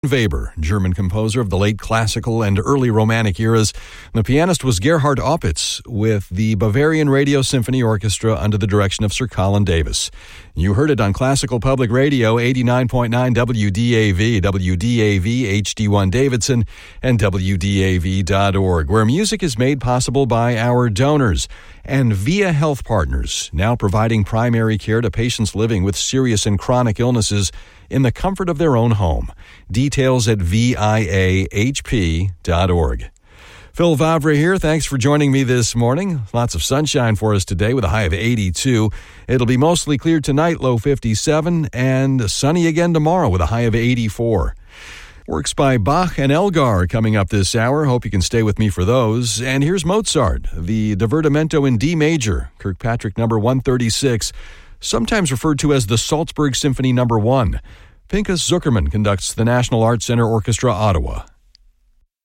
Weber, German composer of the late classical and early Romantic eras. The pianist was Gerhard Opitz with the Bavarian Radio Symphony Orchestra under the direction of Sir Colin Davis. You heard it on Classical Public Radio, 89.9 WDAV, WDAV HD1 Davidson, and WDAV.org, where music is made possible by our donors. And Via Health Partners, now providing primary care to patients living with serious and chronic illnesses in the comfort of their own home. Details at viahp.org. Phil Vavra here. Thanks for joining me this morning. Lots of sunshine for us today with a high of 82. It'll be mostly clear tonight, low 57, and sunny again tomorrow with a high of 84. Works by Bach and Elgar coming up this hour. Hope you can stay with me for those. And here's Mozart, the Divertimento in D major, Kirkpatrick number 136, sometimes referred to as the Salzburg Symphony No. 1. Pinchas Zuckerman conducts the National Arts Center Orchestra, Ottawa.